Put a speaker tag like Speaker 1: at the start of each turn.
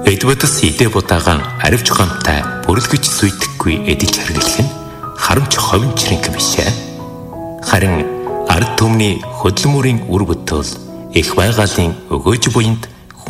Speaker 1: Эдвардс идэ будагаан аривч гомтой бүрлгэж зүйдэхгүй эдэж хэрглэх нь харамч ховинчринг бишээ. Харин ард түмний хөдөлмөрийн үр бүтэл их байгалийн өгөөж буйнд